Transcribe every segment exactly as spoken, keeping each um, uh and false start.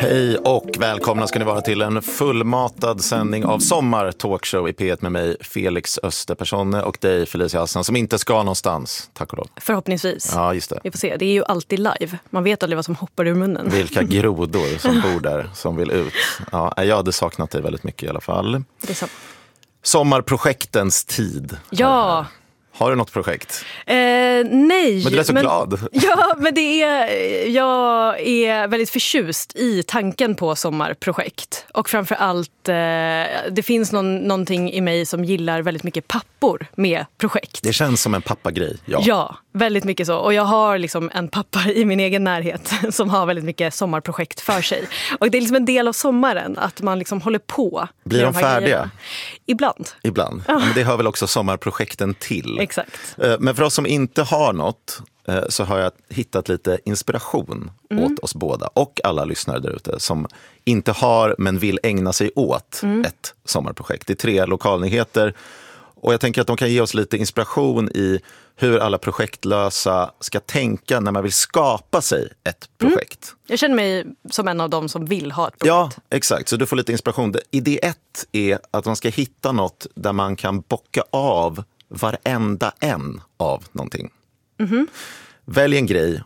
Hej och välkomna ska ni vara till en fullmatad sändning av Sommar Talkshow i P ett med mig, Felix Österpersonne, och dig, Felicia Hassan, som inte ska någonstans, tack och lov. Förhoppningsvis. Ja, just det. Vi får se, det är ju alltid live. Man vet aldrig vad som hoppar ur munnen. Vilka grodor som bor där, som vill ut. Ja, jag hade saknat dig väldigt mycket i alla fall. Det är sant. Sommarprojektens tid. Ja. Har du något projekt? Eh, nej. Men du är så men, glad. Ja, men det är, jag är väldigt förtjust i tanken på sommarprojekt. Och framförallt, eh, det finns någon, någonting i mig som gillar väldigt mycket pappor med projekt. Det känns som en pappagrej, ja. Ja, väldigt mycket så. Och jag har liksom en pappa i min egen närhet som har väldigt mycket sommarprojekt för sig. Och det är liksom en del av sommaren, att man liksom håller på. Blir de färdiga? Grejerna. Ibland. Ibland. Ja. Men det hör väl också sommarprojekten till. Exakt. Men för oss som inte har något så har jag hittat lite inspiration mm. åt oss båda och alla lyssnare där ute som inte har men vill ägna sig åt mm. ett sommarprojekt. Det är tre lokalnyheter och jag tänker att de kan ge oss lite inspiration i hur alla projektlösa ska tänka när man vill skapa sig ett projekt. Mm. Jag känner mig som en av dem som vill ha ett projekt. Ja, exakt. Så du får lite inspiration. Idé ett är att man ska hitta något där man kan bocka av varenda en av någonting. Mm-hmm. Välj en grej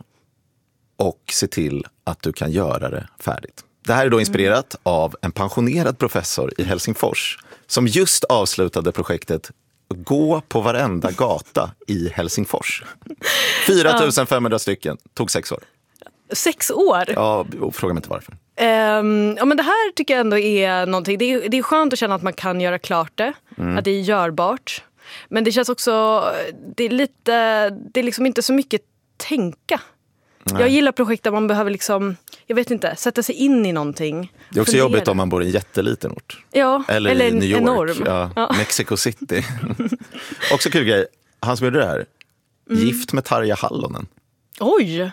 och se till att du kan göra det färdigt. Det här är då inspirerat mm. av en pensionerad professor i Helsingfors som just avslutade projektet Gå på varenda gata i Helsingfors. fyra tusen femhundra stycken. Tog sex år. Sex år? Ja, fråga mig inte varför. Um, ja, men det här tycker jag ändå är någonting. Det är, det är skönt att känna att man kan göra klart det. Mm. Att det är görbart. Men det känns också, det är lite, det är liksom inte så mycket tänka. Nej. Jag gillar projekt där man behöver liksom, jag vet inte, sätta sig in i någonting. Det är också fundera. Jobbigt om man bor i en jätteliten ort. Ja, eller, eller i New York. Enorm. Ja, ja. Mexico City. Också kul grej, han som gjorde det här, mm. gift med Tarja Hallonen. Oj!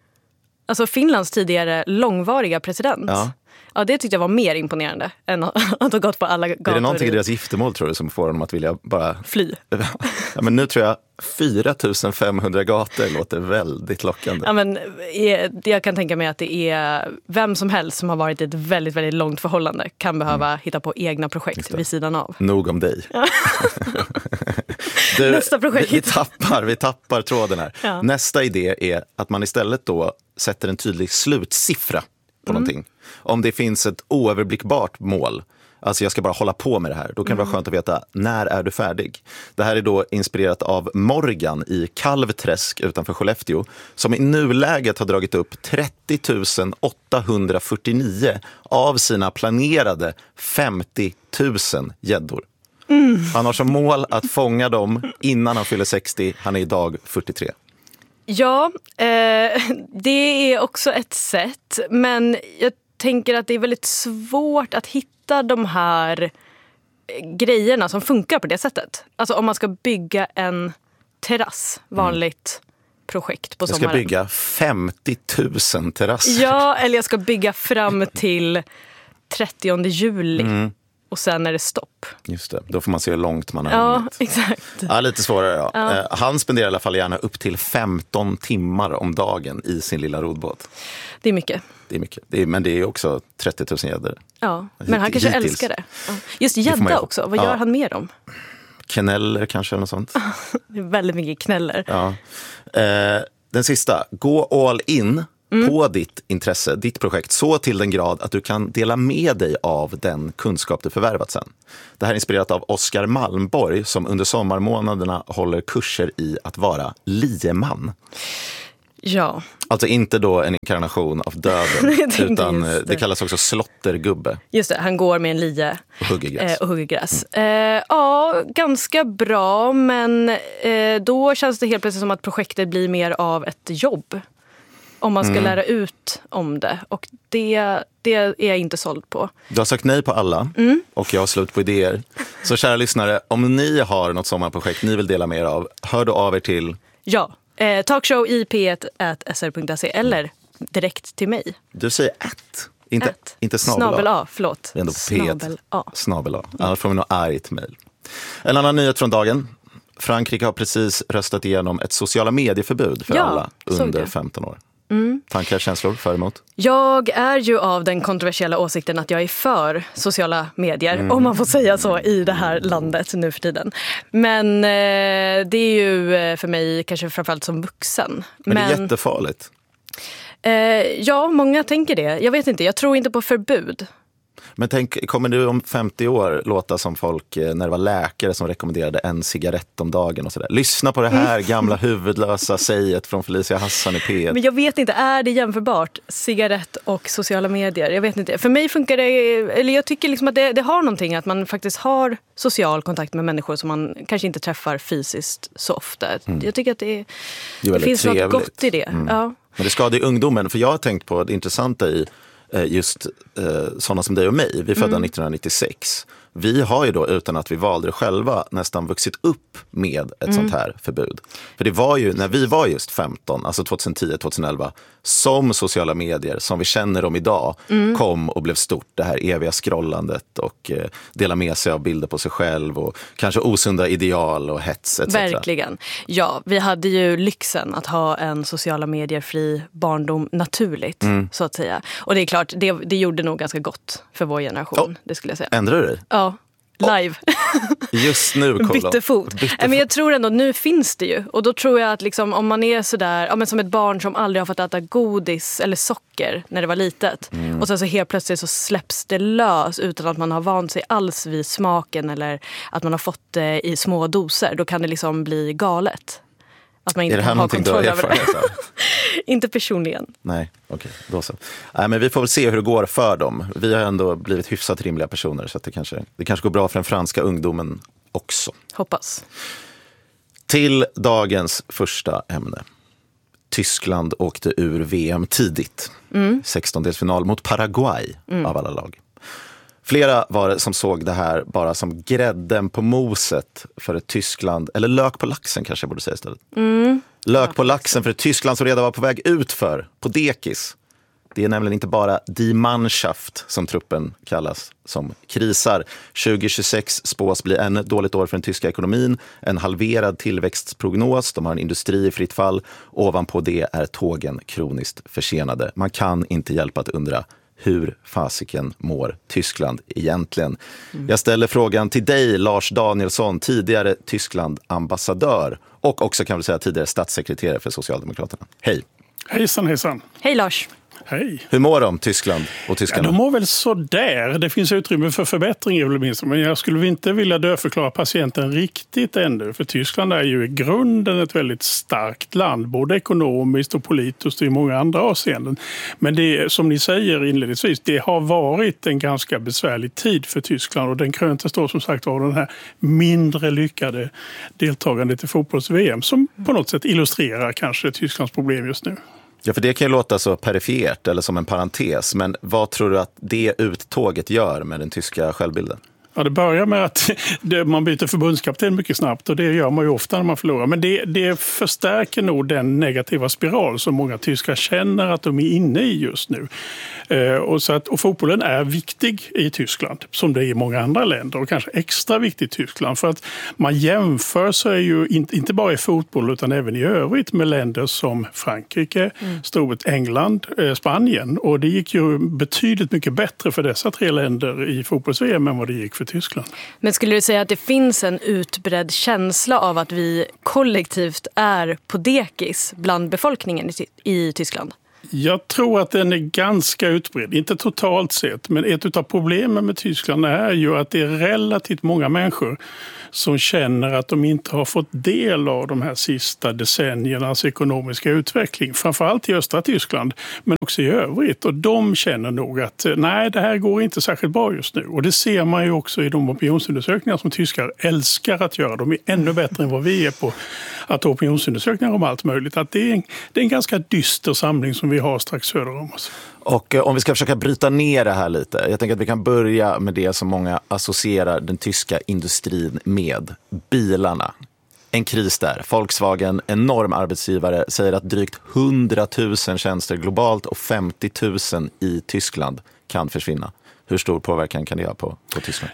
Alltså Finlands tidigare långvariga president. Ja. Ja, det tyckte jag var mer imponerande än att ha gått på alla gator. Är det någonting i deras giftermål, tror du, som får dem att vilja bara... Fly. Ja, men nu tror jag fyra tusen femhundra gator låter väldigt lockande. Ja, men jag kan tänka mig att det är vem som helst som har varit i ett väldigt, väldigt långt förhållande kan behöva mm. hitta på egna projekt vid sidan av. Nog om dig. Ja. Du, Nästa projekt. Vi, vi, tappar, vi tappar tråden här. Ja. Nästa idé är att man istället då sätter en tydlig slutsiffra på mm. någonting. Om det finns ett oöverblickbart mål, alltså jag ska bara hålla på med det här, då kan det vara skönt att veta, när är du färdig? Det här är då inspirerat av Morgan i Kalvträsk utanför Skellefteå, som i nuläget har dragit upp trettio tusen åttahundrafyrtionio av sina planerade femtio tusen gäddor. Mm. Han har som mål att fånga dem innan han fyller sextio, han är idag fyrtiotre. Ja, eh, det är också ett sätt, men jag tänker att det är väldigt svårt att hitta de här grejerna som funkar på det sättet. Alltså om man ska bygga en terrass, vanligt mm. projekt på sommaren. Jag ska bygga femtio tusen terrasser. Ja, eller jag ska bygga fram till trettionde juli. Mm. Och sen är det stopp. Just det, då får man se hur långt man har Ja, hunnit. exakt. Ja, lite svårare då. Ja. Eh, han spenderar i alla fall gärna upp till femton timmar om dagen i sin lilla rodbåt. Det är mycket. Det är mycket, det är, men det är också trettio tusen gäddor. Ja, men han kanske hittills. älskar det. Ja. Just gädda också, vad gör ja. han med dem? Kneller kanske, eller något sånt. Det är väldigt mycket kneller. Ja. Eh, den sista, gå all in. Mm. på ditt intresse, ditt projekt, så till den grad att du kan dela med dig av den kunskap du förvärvat sen. Det här är inspirerat av Oskar Malmborg som under sommarmånaderna håller kurser i att vara lieman. Ja. Alltså inte då en inkarnation av döden, utan det. det kallas också slottergubbe. Just det, han går med en lie och hugger gräs. Eh, och hugger gräs. Mm. Eh, ja, ganska bra, men eh, då känns det helt plötsligt som att projektet blir mer av ett jobb. Om man ska mm. lära ut om det. Och det, det är jag inte såld på. Du har sagt nej på alla mm. och jag har slut på idéer. Så kära lyssnare, om ni har något sommarprojekt ni vill dela med er av, hör då av er till... Ja, eh, talkshow i p ett at s r punkt se eller direkt till mig. Du säger ett, inte, ett. inte snabel A. Snabel A, förlåt. Det är ändå snabel A. Snabel A. Annars får vi nog argt mejl. En annan nyhet från dagen. Frankrike har precis röstat igenom ett sociala medieförbud för ja, alla under femton år. Mm. Tankar, känslor, för emot? Jag är ju av den kontroversiella åsikten att jag är för sociala medier, mm. om man får säga så i det här landet nu för tiden. Men eh, det är ju för mig kanske framförallt som vuxen. Men, Men det är jättefarligt. Eh, ja, många tänker det. Jag vet inte, jag tror inte på förbud. Men tänk, kommer du om femtio år låta som folk när det var läkare som rekommenderade en cigarett om dagen och sådär? Lyssna på det här gamla huvudlösa säget från Felicia Hassan i P ett. Men jag vet inte, är det jämförbart? Cigarett och sociala medier? Jag vet inte. För mig funkar det, eller jag tycker liksom att det, det har någonting att man faktiskt har social kontakt med människor som man kanske inte träffar fysiskt så ofta. Mm. Jag tycker att det, det, det finns trevligt. något gott i det. Mm. Ja. Men det skadar ju ungdomen, för jag har tänkt på det intressanta i just eh, sådana som dig och mig. Vi är födda mm. nittonhundranittiosex. Vi har ju då, utan att vi valde det själva, nästan vuxit upp med ett mm. sånt här förbud. För det var ju när vi var just femton, alltså tjugohundratio tjugoelva, som sociala medier som vi känner dem idag mm. kom och blev stort. Det här eviga scrollandet och eh, dela med sig av bilder på sig själv och kanske osunda ideal och hets et cetera. Verkligen. Ja, vi hade ju lyxen att ha en sociala medier-fri barndom naturligt, mm. så att säga. Och det är klart, det, det gjorde nog ganska gott för vår generation, oh. det skulle jag säga. Ändrar du dig? Ja. Live. Just nu, kolla. Bytte fot. Bytte men jag tror ändå, nu finns det ju. Och då tror jag att liksom, om man är sådär, ja, men som ett barn som aldrig har fått äta godis eller socker när det var litet. Mm. Och sen så helt plötsligt så släpps det lös utan att man har vant sig alls vid smaken eller att man har fått det i små doser. Då kan det liksom bli galet. Att man inte är det här har kontroll över det. Inte personligen. Nej, okej, okay, då så. Nej, men vi får väl se hur det går för dem. Vi har ändå blivit hyfsat rimliga personer, så att det kanske, det kanske går bra för den franska ungdomen också. Hoppas. Till dagens första ämne. Tyskland åkte ur V M tidigt. Mm. sextondelsfinal mot Paraguay mm. av alla lag. Flera var det som såg det här bara som grädden på moset för ett Tyskland, eller lök på laxen kanske jag borde säga istället. Mm. Lök på laxen för ett Tyskland som redan var på väg ut för, på dekis. Det är nämligen inte bara Die Mannschaft, som truppen kallas, som krisar. tjugo tjugosex spås bli en dåligt år för den tyska ekonomin. En halverad tillväxtprognos. De har en industri i fritt fall. Ovanpå det är tågen kroniskt försenade. Man kan inte hjälpa att undra, hur fasiken mår Tyskland egentligen? Mm. Jag ställer frågan till dig, Lars Danielsson, tidigare Tyskland-ambassadör och också, kan vi säga, tidigare statssekreterare för Socialdemokraterna. Hej! Hejsan, hejsan! Hej Lars! Hej. Hur mår de, Tyskland och tyskarna? Ja, de mår väl så där. Det finns utrymme för förbättring, men jag skulle inte vilja dödförklara patienten riktigt ännu. För Tyskland är ju i grunden ett väldigt starkt land, både ekonomiskt och politiskt och i många andra avseenden. Men det, som ni säger inledningsvis, det har varit en ganska besvärlig tid för Tyskland, och den kröntes då som sagt av den här mindre lyckade deltagandet i fotbolls-V M som på något sätt illustrerar kanske Tysklands problem just nu. Ja, för det kan ju låta så perifert eller som en parentes, men vad tror du att det uttåget gör med den tyska självbilden? Ja, det börjar med att man byter förbundskapten mycket snabbt, och det gör man ju ofta när man förlorar. Men det, det förstärker nog den negativa spiral som många tyskar känner att de är inne i just nu. Eh, och, så att, och fotbollen är viktig i Tyskland, som det är i många andra länder, och kanske extra viktig i Tyskland. För att man jämför sig ju inte, inte bara i fotboll utan även i övrigt med länder som Frankrike, mm. Storbritannien, England, eh, Spanien. Och det gick ju betydligt mycket bättre för dessa tre länder i fotbolls-V M än vad det gick för Tyskland. Men skulle du säga att det finns en utbredd känsla av att vi kollektivt är på dekis bland befolkningen i Tyskland? Jag tror att den är ganska utbredd, inte totalt sett, men ett av problemen med Tyskland är ju att det är relativt många människor som känner att de inte har fått del av de här sista decenniernas ekonomiska utveckling, framförallt i östra Tyskland, men också i övrigt. Och de känner nog att nej, det här går inte särskilt bra just nu. Och det ser man ju också i de opinionsundersökningar som tyskar älskar att göra. De är ännu bättre än vad vi är på att ha opinionsundersökningar om allt möjligt. Att det är en, det är en ganska dyster samling som vi har strax söder om oss. Och om vi ska försöka bryta ner det här lite. Jag tänker att vi kan börja med det som många associerar den tyska industrin med. Bilarna. En kris där. Volkswagen, enorm arbetsgivare, säger att drygt hundratusen tjänster globalt och femtio tusen i Tyskland kan försvinna. Hur stor påverkan kan det ha på, på Tyskland?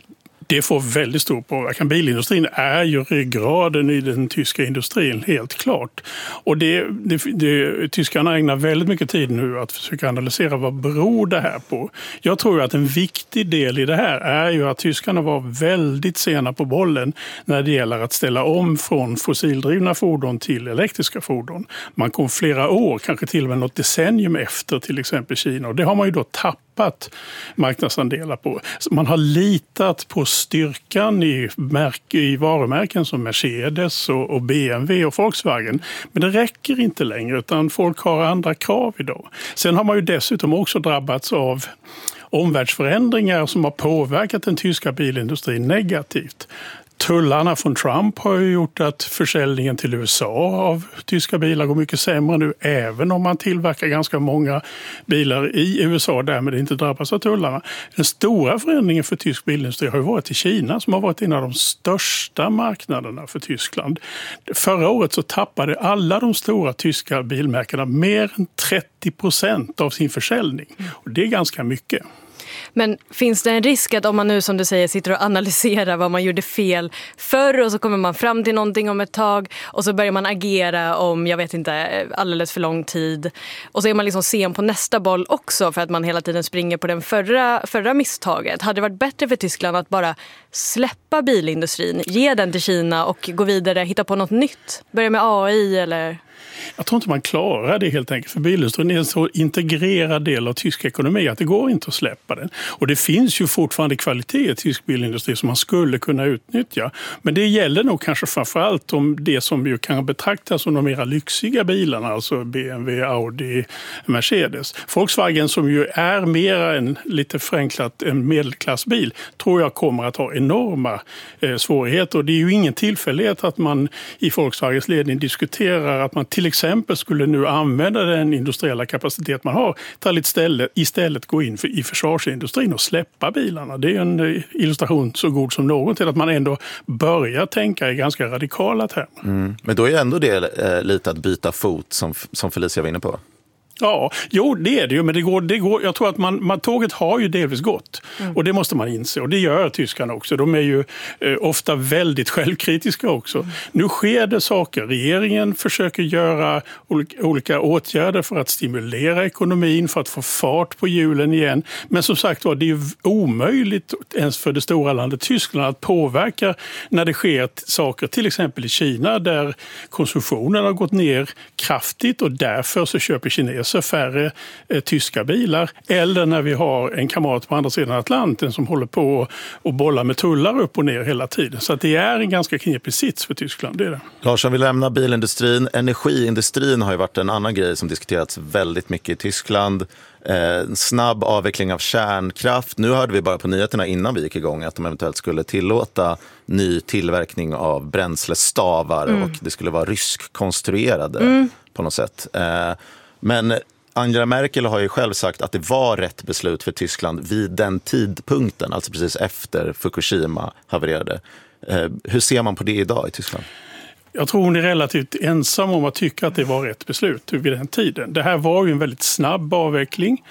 Det får väldigt stor påverkan. Bilindustrin är ju ryggraden i den tyska industrin, helt klart. Och det, det, det, tyskarna ägnar väldigt mycket tid nu att försöka analysera vad beror det här på. Jag tror att en viktig del i det här är ju att tyskarna var väldigt sena på bollen när det gäller att ställa om från fossildrivna fordon till elektriska fordon. Man kom flera år, kanske till och med något decennium efter till exempel Kina, och det har man ju då tappat marknadsandelar på. Man har litat på styrkan i, märk- i varumärken som Mercedes och, och B M W och Volkswagen, men det räcker inte längre, utan folk har andra krav idag. Sen har man ju dessutom också drabbats av omvärldsförändringar som har påverkat den tyska bilindustrin negativt. Tullarna från Trump har ju gjort att försäljningen till U S A av tyska bilar går mycket sämre nu, även om man tillverkar ganska många bilar i U S A, därmed inte drabbas av tullarna. Den stora förändringen för tysk bilindustri har ju varit i Kina, som har varit en av de största marknaderna för Tyskland. Förra året så tappade alla de stora tyska bilmärkena mer än trettio procent av sin försäljning, och det är ganska mycket. Men finns det en risk att om man nu, som du säger, sitter och analyserar vad man gjorde fel förr och så kommer man fram till någonting om ett tag och så börjar man agera om, jag vet inte, alldeles för lång tid, och så är man liksom sen på nästa boll också för att man hela tiden springer på den förra, förra misstaget. Hade det varit bättre för Tyskland att bara släppa bilindustrin, ge den till Kina och gå vidare, hitta på något nytt? Börja med A I eller... Jag tror inte man klarar det helt enkelt, för bilindustrin är en så integrerad del av tysk ekonomi att det går inte att släppa den. Och det finns ju fortfarande kvalitet i tysk bilindustri som man skulle kunna utnyttja. Men det gäller nog kanske framförallt om det som ju kan betraktas som de mera lyxiga bilarna, alltså B M W, Audi, Mercedes. Volkswagen, som ju är mera en, lite förenklat, en medelklassbil, tror jag kommer att ha enorma eh, svårigheter. Och det är ju ingen tillfällighet att man i Volkswagens ledning diskuterar att man till exempel skulle nu använda den industriella kapacitet man har till istället, istället gå in för, i försvarsindustrin och släppa bilarna. Det är en illustration så god som någon till att man ändå börjar tänka i ganska radikala termer. Mm. Men då är ändå det eh, lite att byta fot som, som Felicia var inne på. Ja, jo det är det ju, men det går, det går, jag tror att man, man, tåget har ju delvis gått, mm. och det måste man inse, och det gör tyskarna också. De är ju eh, ofta väldigt självkritiska också. Mm. Nu sker det saker. Regeringen försöker göra olika, olika åtgärder för att stimulera ekonomin, för att få fart på hjulen igen. Men som sagt var, det är ju omöjligt ens för det stora landet Tyskland att påverka när det sker saker, till exempel i Kina, där konsumtionen har gått ner kraftigt och därför så köper kineser färre eh, tyska bilar, eller när vi har en kamrat på andra sidan Atlanten som håller på och bollar med tullar upp och ner hela tiden. Så att det är en ganska knepig sits för Tyskland. Det är det. Larsson, vi lämnar bilindustrin. Energiindustrin har ju varit en annan grej som diskuterats väldigt mycket i Tyskland. Eh, snabb avveckling av kärnkraft. Nu hörde vi bara på nyheterna innan vi gick igång att de eventuellt skulle tillåta ny tillverkning av bränslestavar, mm. och det skulle vara ryskkonstruerade mm. på något sätt. Eh, Men Angela Merkel har ju själv sagt att det var rätt beslut för Tyskland vid den tidpunkten, alltså precis efter Fukushima havererade. Hur ser man på det idag i Tyskland? Jag tror hon är relativt ensam om att tycka att det var rätt beslut vid den tiden. Det här var ju en väldigt snabb avveckling,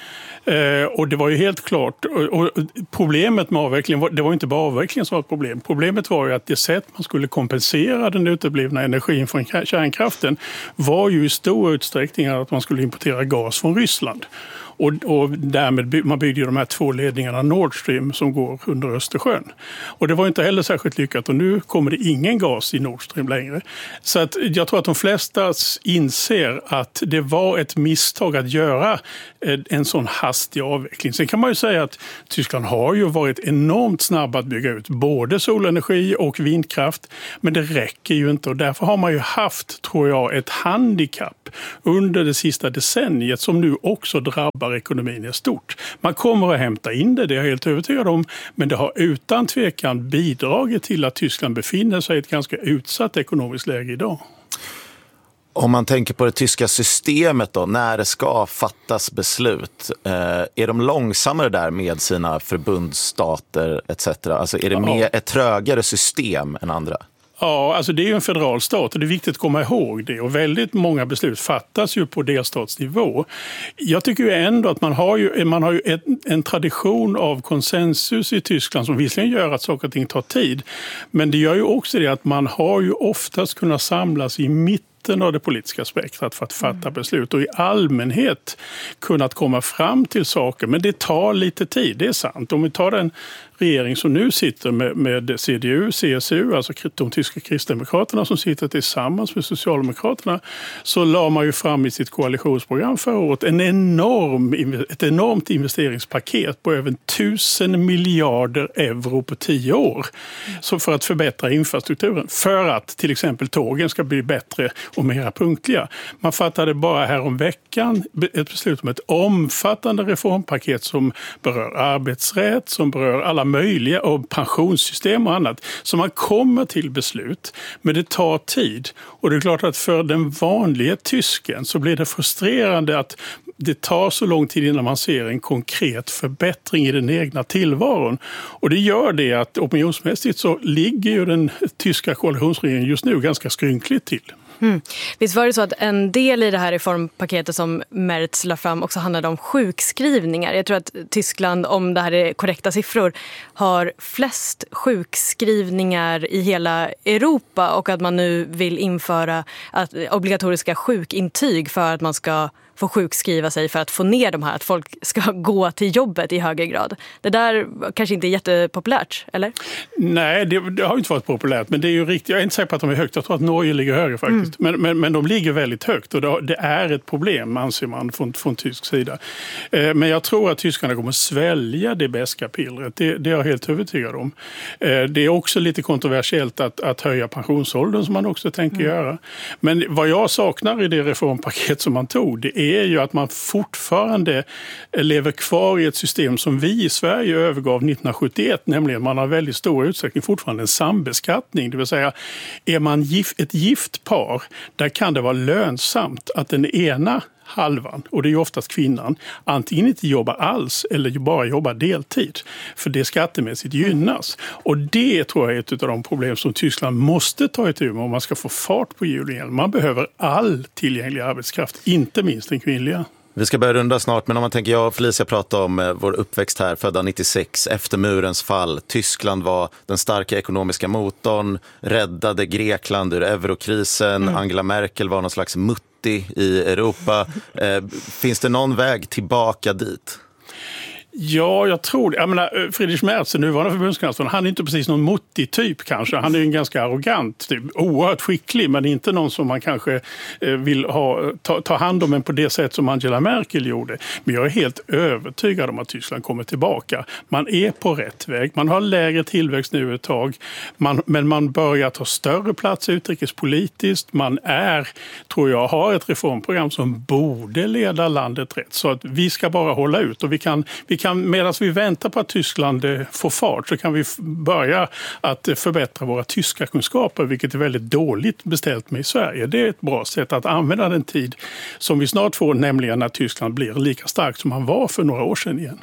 och det var ju helt klart. Och problemet med avvecklingen, det var inte bara avvecklingen som var ett problem. Problemet var ju att det sätt man skulle kompensera den uteblivna energin från kärnkraften var ju i stor utsträckning att man skulle importera gas från Ryssland. Och, och därmed by, man byggde ju de här två ledningarna Nord Stream som går under Östersjön. Och det var inte heller särskilt lyckat, och nu kommer det ingen gas i Nord Stream längre. Så att jag tror att de flesta inser att det var ett misstag att göra en sån hastig avveckling. Sen kan man ju säga att Tyskland har ju varit enormt snabb att bygga ut både solenergi och vindkraft, men det räcker ju inte, och därför har man ju haft, tror jag, ett handikapp under det sista decenniet som nu också drabbar ekonomin är stort. Man kommer att hämta in det, det är jag helt övertygad om, men det har utan tvekan bidragit till att Tyskland befinner sig i ett ganska utsatt ekonomiskt läge idag. Om man tänker på det tyska systemet då, när det ska fattas beslut, eh, är de långsammare där med sina förbundsstater et cetera? Alltså är det mer ett trögare system än andra? Ja, alltså det är ju en federal stat och det är viktigt att komma ihåg det. Och väldigt många beslut fattas ju på delstatsnivå. Jag tycker ju ändå att man har ju, man har ju ett, en tradition av konsensus i Tyskland som visserligen gör att saker och ting tar tid. Men det gör ju också det att man har ju oftast kunnat samlas i mitten av det politiska spektrat för att fatta beslut och i allmänhet kunnat komma fram till saker. Men det tar lite tid, det är sant. Om vi tar den regering som nu sitter med, med C D U, C S U, alltså de tyska kristdemokraterna som sitter tillsammans med Socialdemokraterna, så la man ju fram i sitt koalitionsprogram förra året en enorm, ett enormt investeringspaket på över tusen miljarder euro på tio år så för att förbättra infrastrukturen. För att till exempel tågen ska bli bättre och mera punktliga. Man fattade bara här om veckan ett beslut om ett omfattande reformpaket som berör arbetsrätt, som berör alla möjliga och pensionssystem och annat. Så man kommer till beslut, men det tar tid. Och det är klart att för den vanliga tysken så blir det frustrerande att det tar så lång tid innan man ser en konkret förbättring i den egna tillvaron. Och det gör det att opinionsmässigt så ligger ju den tyska koalitionsregeringen just nu ganska skrynkligt till. Mm. Visst var det så att en del i det här reformpaketet som Merz la fram också handlade om sjukskrivningar. Jag tror att Tyskland, om det här är korrekta siffror, har flest sjukskrivningar i hela Europa och att man nu vill införa att obligatoriska sjukintyg för att man ska få sjukskriva sig för att få ner de här, att folk ska gå till jobbet i högre grad. Det där kanske inte är jättepopulärt, eller? Nej, det, det har inte varit populärt, men det är ju riktigt. Jag är inte säker på att de är högt. Jag tror att Norge ligger högre faktiskt. Mm. Men, men, men de ligger väldigt högt och det, det är ett problem, anser man, från, från tysk sida. Eh, men jag tror att tyskarna kommer svälja det beska pillret. Det, det är jag helt övertygad om. Eh, det är också lite kontroversiellt att, att höja pensionsåldern som man också tänker mm. göra. Men vad jag saknar i det reformpaket som man tog, det är är ju att man fortfarande lever kvar i ett system som vi i Sverige övergav nittonhundrasjuttioett, nämligen man har väldigt stor utsträckning fortfarande en sambeskattning. Det vill säga, är man gift, ett gift par, där kan det vara lönsamt att den ena halvan, och det är ju oftast kvinnan, antingen inte jobbar alls eller bara jobbar deltid. För det skattemässigt gynnas. Och det tror jag är ett av de problem som Tyskland måste ta itu med om man ska få fart på hjulen igen. Man behöver all tillgänglig arbetskraft, inte minst den kvinnliga. Vi ska börja runda snart, men om man tänker, jag och Felicia pratade om eh, vår uppväxt här, födda nittiosex, efter murens fall. Tyskland var den starka ekonomiska motorn, räddade Grekland ur eurokrisen, mm. Angela Merkel var någon slags mutti i Europa. Eh, finns det någon väg tillbaka dit? Ja, jag tror det. Jag menar, Friedrich Merz, nuvarande förbundskanslern, han är inte precis någon muttig typ kanske. Han är ju en ganska arrogant typ, oerhört skicklig, men inte någon som man kanske vill ha, ta, ta hand om en på det sätt som Angela Merkel gjorde. Men jag är helt övertygad om att Tyskland kommer tillbaka. Man är på rätt väg. Man har lägre tillväxt nu ett tag, man, men man börjar ta större plats utrikespolitiskt. Man är, tror jag, har ett reformprogram som borde leda landet rätt. Så att vi ska bara hålla ut och vi kan, vi kan, medan vi väntar på att Tyskland får fart, så kan vi börja att förbättra våra tyska kunskaper, vilket är väldigt dåligt beställt med i Sverige. Det är ett bra sätt att använda den tid som vi snart får, nämligen när Tyskland blir lika starkt som han var för några år sedan igen.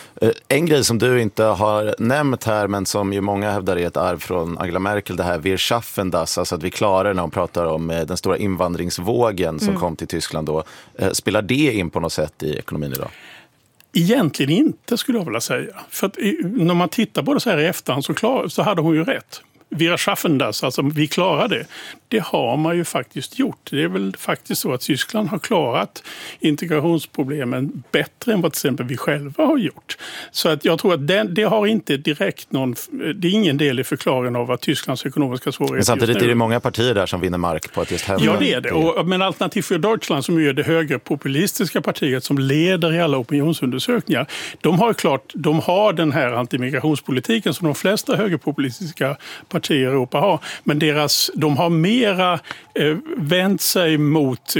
En grej som du inte har nämnt här, men som ju många hävdar är ett arv från Angela Merkel, det här Wir schaffen das, alltså att vi klarar när hon pratar om den stora invandringsvågen som mm. kom till Tyskland då. Spelar det in på något sätt i ekonomin idag? Egentligen inte, skulle jag vilja säga. För att när man tittar på det så här i efterhand så, klar, så hade hon ju rätt. Wir schaffen das, alltså vi klarar det. Det har man ju faktiskt gjort. Det är väl faktiskt så att Tyskland har klarat integrationsproblemen bättre än vad till exempel vi själva har gjort. Så att jag tror att det, det har inte direkt någon, det är ingen del i förklaringen av att Tysklands ekonomiska svårigheter. Men samtidigt är det många partier där som vinner mark på att just hävda. Ja, det är det. Och, men Alternativ för Deutschland, som ju är det högerpopulistiska partiet som leder i alla opinionsundersökningar, de har klart, de har den här antimigrationspolitiken som de flesta högerpopulistiska partier i Europa har. Men deras, de har mera eh, vänt sig mot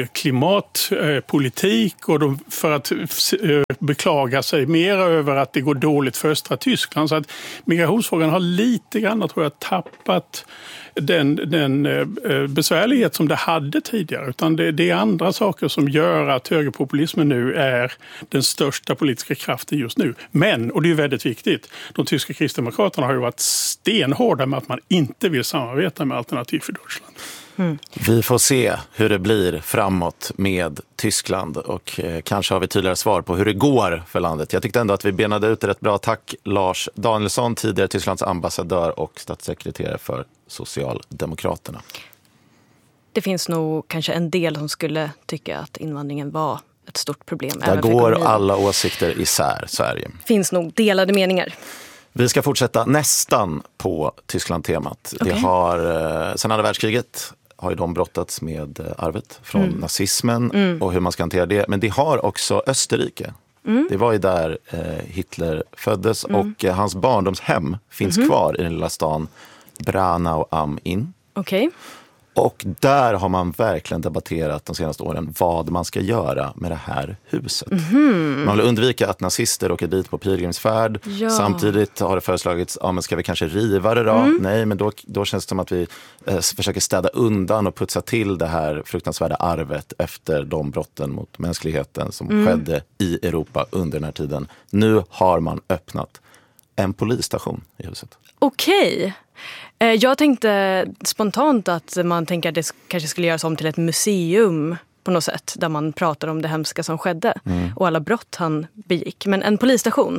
klimatpolitik eh, och de, för att eh, beklaga sig mera över att det går dåligt för östra Tyskland. Så att migrationsfrågan har lite grann, tror jag, tappat den, den eh, besvärlighet som det hade tidigare. Utan det, det är andra saker som gör att högerpopulismen nu är den största politiska kraften just nu. Men, och det är väldigt viktigt, de tyska kristdemokraterna har ju varit stenhårda med att man inte vill samarbeta med Alternativ för Deutschland. Mm. Vi får se hur det blir framåt med Tyskland och eh, kanske har vi tydligare svar på hur det går för landet. Jag tyckte ändå att vi benade ut det rätt bra. Tack Lars Danielsson, tidigare Tysklands ambassadör och statssekreterare för Socialdemokraterna. Det finns nog kanske en del som skulle tycka att invandringen var ett stort problem. Där går alla åsikter isär Sverige. Finns nog delade meningar. Vi ska fortsätta nästan på Tyskland-temat. Okay. Det har, sen andra världskriget har ju de brottats med arvet från mm. nazismen mm. och hur man ska hantera det. Men det har också Österrike. Mm. Det var ju där eh, Hitler föddes mm. och eh, hans barndomshem finns mm. kvar i den lilla stan Branau am Inn. Okej. Okay. Och där har man verkligen debatterat de senaste åren vad man ska göra med det här huset. Mm-hmm. Man vill undvika att nazister åker dit på pilgrimsfärd. Ja. Samtidigt har det föreslagits, ja men ska vi kanske riva det då? Mm. Nej, men då, då känns det som att vi eh, försöker städa undan och putsa till det här fruktansvärda arvet efter de brotten mot mänskligheten som mm. skedde i Europa under den här tiden. Nu har man öppnat en polisstation i huset. Okej. Jag tänkte spontant att man tänker att det kanske skulle göras om till ett museum på något sätt. Där man pratar om det hemska som skedde mm. och alla brott han begick. Men en polisstation.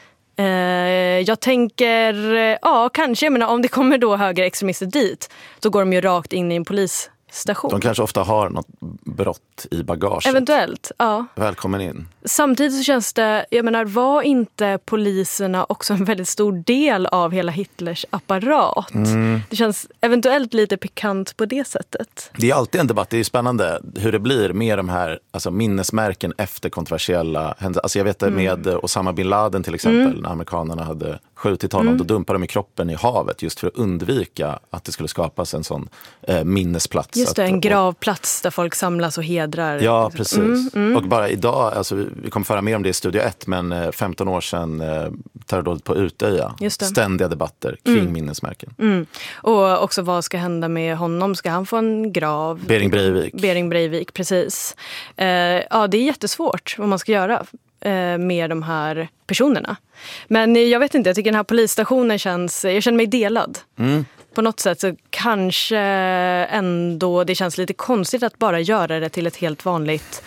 Jag tänker, ja kanske, jag menar, om det kommer då högerextremister dit så går de ju rakt in i en polisstation. De kanske ofta har något brott i bagaget. Eventuellt, ja. Välkommen in. Samtidigt så känns det, jag menar, var inte poliserna också en väldigt stor del av hela Hitlers apparat? Mm. Det känns eventuellt lite pikant på det sättet. Det är alltid en debatt, det är spännande hur det blir med de här alltså, minnesmärken efter kontroversiella händelser. Alltså jag vet det mm. med Osama bin Laden till exempel, mm. när amerikanerna hade skjutit honom, mm. då dumpade de i kroppen i havet just för att undvika att det skulle skapas en sån eh, minnesplats. Just det, en gravplats där folk samlas och hedrar. Ja, precis. Mm, mm. Och bara idag, alltså, vi kommer föra mer om det i Studio ett, men femton år sedan eh, terrordådet på Utöja. Ständiga debatter kring mm. minnesmärken. Mm. Och också vad ska hända med honom? Ska han få en grav? Bering Breivik. Bering Breivik, precis. Eh, ja, det är jättesvårt vad man ska göra eh, med de här personerna. Men jag vet inte, jag tycker den här polisstationen känns, jag känner mig delad. Mm. På något sätt så kanske ändå det känns lite konstigt att bara göra det till ett helt vanligt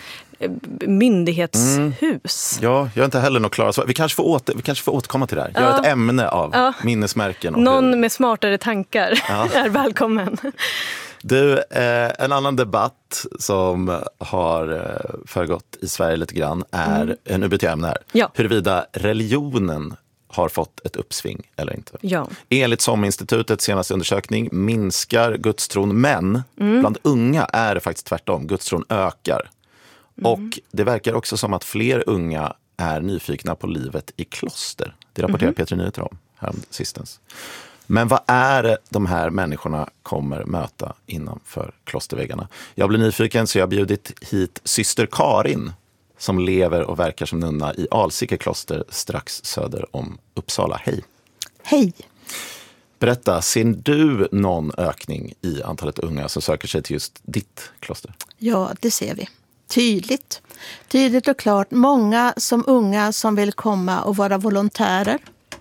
myndighetshus. Mm. Ja, jag är inte heller något klar. Vi kanske får, åter, vi kanske får återkomma till det här. Göra ja. ett ämne av ja. minnesmärken. Någon hur... med smartare tankar ja. är välkommen. Du, eh, en annan debatt som har eh, föregått i Sverige lite grann är, mm. nu byter jag ämne här, ja. huruvida religionen har fått ett uppsving eller inte. Ja. Enligt SOM-institutets senaste undersökning minskar gudstron, men mm. bland unga är det faktiskt tvärtom. Gudstron ökar. Mm. Och det verkar också som att fler unga är nyfikna på livet i kloster. Det rapporterar mm. P tre Nyheter om här sistens. Men vad är det de här människorna kommer möta innanför klosterväggarna? Jag blir nyfiken så jag har bjudit hit syster Karin som lever och verkar som nunna i Alsike kloster strax söder om Uppsala. Hej! Hej! Berätta, ser du någon ökning i antalet unga som söker sig till just ditt kloster? Ja, det ser vi. Tydligt. Tydligt och klart. Många som unga som vill komma och vara volontärer.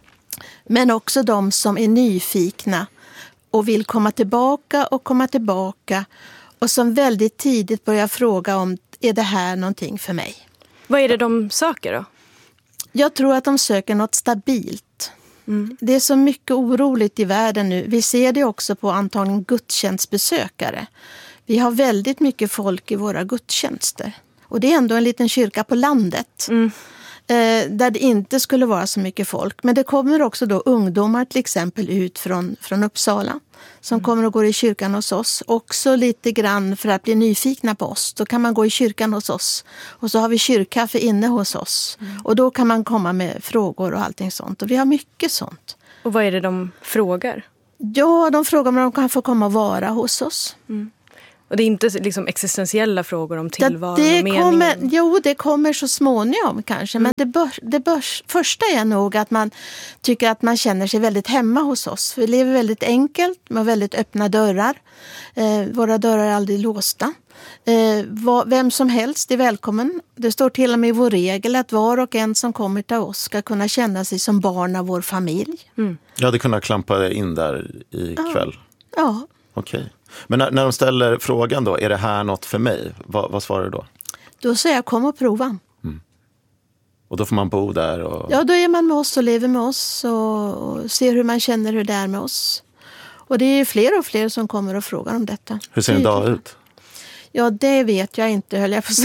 Men också de som är nyfikna och vill komma tillbaka och komma tillbaka. Och som väldigt tidigt börjar fråga om, är det här någonting för mig? Vad är det de söker då? Jag tror att de söker något stabilt. Mm. Det är så mycket oroligt i världen nu. Vi ser det också på antagligen gudstjänstbesökare. Vi har väldigt mycket folk i våra gudstjänster. Och det är ändå en liten kyrka på landet. Mm. Eh, där det inte skulle vara så mycket folk. Men det kommer också då ungdomar till exempel ut från, från Uppsala. Som mm. kommer och går i kyrkan hos oss. Också lite grann för att bli nyfikna på oss. Då kan man gå i kyrkan hos oss. Och så har vi kyrkkaffe inne hos oss. Mm. Och då kan man komma med frågor och allting sånt. Och vi har mycket sånt. Och vad är det de frågar? Ja, de frågar om de kan få komma och vara hos oss. Mm. Och det är inte liksom existentiella frågor om tillvaron det och meningen? Kommer, jo, det kommer så småningom kanske. Mm. Men det, bör, det bör, första är nog att man tycker att man känner sig väldigt hemma hos oss. Vi lever väldigt enkelt med väldigt öppna dörrar. Eh, våra dörrar är aldrig låsta. Eh, vad, vem som helst är välkommen. Det står till och med i vår regel att var och en som kommer till oss ska kunna känna sig som barn av vår familj. Mm. Jag hade kunnat klampa in där ikväll. Ja. ja. Okej. Men när, när de ställer frågan då, är det här något för mig? Va, vad svarar du då? Då säger jag, kom och prova. Mm. Och då får man bo där? Och... Ja, då är man med oss och lever med oss och, och ser hur man känner hur det är med oss. Och det är fler och fler som kommer och frågar om detta. Hur ser en dag ut? Ja, det vet jag inte, höll jag på att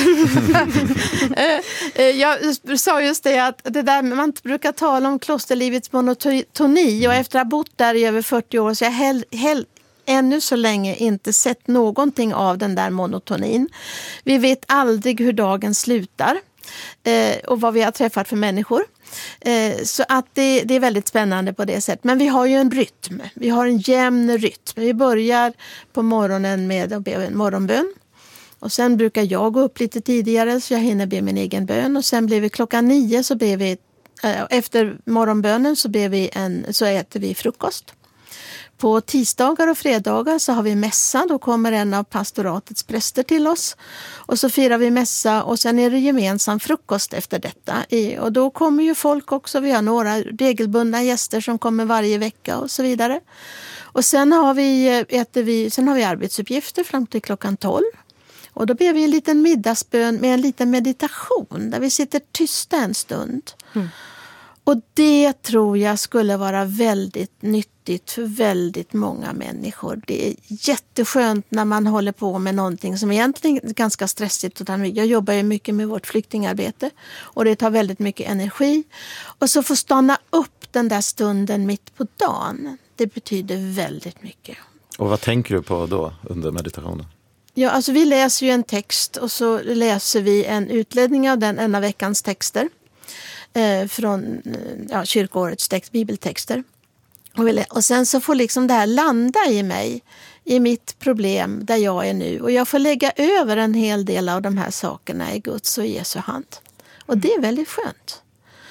säga. Jag sa just det att det där, man brukar tala om klosterlivets monotoni, och efter att ha bott där i över fyrtio år så jag hell, hell, ännu så länge inte sett någonting av den där monotonin. Vi vet aldrig hur dagen slutar eh, och vad vi har träffat för människor. Eh, så att det, det är väldigt spännande på det sättet. Men vi har ju en rytm. Vi har en jämn rytm. Vi börjar på morgonen med att be en morgonbön. Och sen brukar jag gå upp lite tidigare så jag hinner be min egen bön. Och sen blir vi klockan nio så ber vi, äh, efter morgonbönen så, ber vi en, så äter vi frukost. På tisdagar och fredagar så har vi mässa. Då kommer en av pastoratets präster till oss. Och så firar vi mässa och sen är det gemensam frukost efter detta. Och då kommer ju folk också. Vi har några regelbundna gäster som kommer varje vecka och så vidare. Och sen har vi, äter vi, sen har vi arbetsuppgifter fram till klockan tolv. Och då ber vi en liten middagsbön med en liten meditation där vi sitter tysta en stund. Mm. Och det tror jag skulle vara väldigt nyttigt för väldigt många människor. Det är jätteskönt när man håller på med någonting som egentligen är ganska stressigt. Jag jobbar ju mycket med vårt flyktingarbete och det tar väldigt mycket energi. Och så få stanna upp den där stunden mitt på dagen, det betyder väldigt mycket. Och vad tänker du på då under meditationen? Ja, alltså vi läser ju en text och så läser vi en utläggning av den, en av veckans texter. Eh, från ja, kyrkoårets text, bibeltexter. Och, vi, och sen så får liksom det här landa i mig, i mitt problem där jag är nu. Och jag får lägga över en hel del av de här sakerna i Guds och Jesu hand. Och det är väldigt skönt.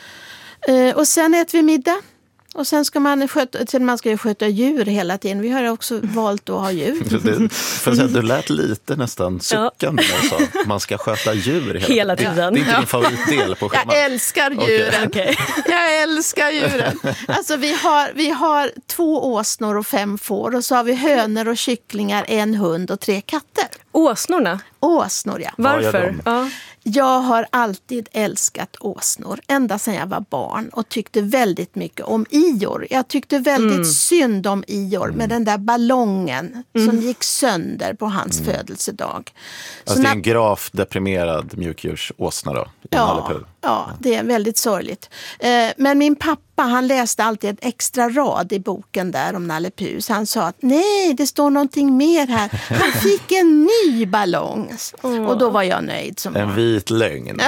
Eh, och sen äter vi middag. Och sen ska man sköta, man ska ju sköta djur hela tiden. Vi har också valt att ha djur. Det, för att säga, du lät lite nästan suckande när jag sa man ska sköta djur hela, hela tiden. Det, det är inte din favoritdel på schemat. Jag älskar djuren. Okay. Jag älskar djuren. Alltså vi har, vi har två åsnor och fem får. Och så har vi hönor och kycklingar, en hund och tre katter. Åsnorna? Åsnor, ja. Varför? Ja. Jag har alltid älskat åsnor, ända sedan jag var barn och tyckte väldigt mycket om Ior. Jag tyckte väldigt mm. synd om Ior med den där ballongen mm. som gick sönder på hans mm. födelsedag. Alltså så det är när... en gravt deprimerad mjukdjursåsna då? Ja, ja, det är väldigt sorgligt. Men min pappa, han läste alltid ett extra rad i boken där om Nalle Puh. Han sa att nej, det står någonting mer här. Han fick en ny ballong. Mm. Och då var jag nöjd. Som en vit lögn.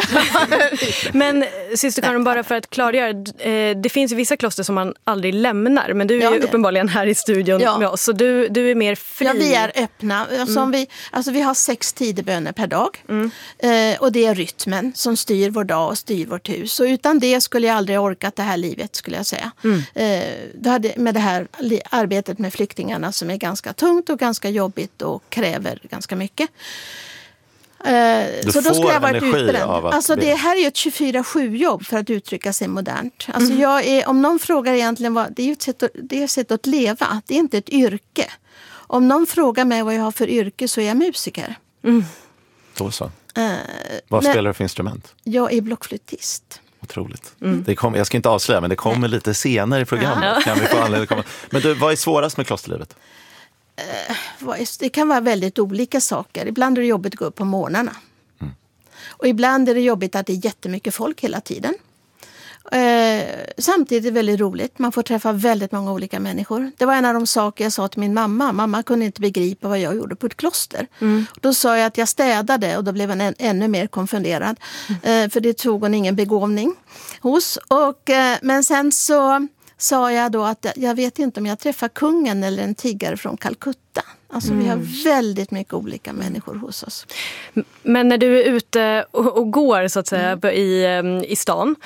Men syster Karin, bara för att klargöra, det finns ju vissa kloster som man aldrig lämnar. Men du är ja, ju uppenbarligen här i studion ja. med oss. Så du, du är mer fri. Ja, vi är öppna. Alltså, mm. vi, alltså, vi har sex tideböner per dag. Mm. Eh, och det är rytmen som styr vår dag och styr vårt hus. Och utan det skulle jag aldrig orkat det här livet, skulle jag säga. Mm. Eh, det hade, med det här arbetet med flyktingarna som är ganska tungt och ganska jobbigt och kräver ganska mycket. Du så då skulle jag varit utbränd. Alltså det... det här är ju ett tjugofyra sju jobb för att uttrycka sig modernt. Alltså mm. jag är, om någon frågar egentligen vad, det är ju ett sätt, att, det är ett sätt att leva. Det är inte ett yrke. Om någon frågar mig vad jag har för yrke så är jag musiker. Mm. Då så. Uh, vad spelar du för instrument? Jag är blockflöjtist. Otroligt. Mm. Det kom, jag ska inte avslöja, men det kommer Nej. lite senare i programmet. Ja. Kan vi få anledning att komma. Men du, vad är svårast med klosterlivet? Det kan vara väldigt olika saker. Ibland är det jobbigt att gå upp på morgnarna. Mm. Och ibland är det jobbigt att det är jättemycket folk hela tiden. Eh, samtidigt är det väldigt roligt. Man får träffa väldigt många olika människor. Det var en av de saker jag sa till min mamma. Mamma kunde inte begripa vad jag gjorde på ett kloster. Mm. Då sa jag att jag städade och då blev hon än, ännu mer konfunderad. Mm. Eh, för det tog hon ingen begåvning hos. Och, eh, men sen så... sa jag då att jag vet inte om jag träffar kungen eller en tiggare från Calcutta. Alltså mm. vi har väldigt mycket olika människor hos oss. Men när du är ute och, och går så att säga mm. i, i stan,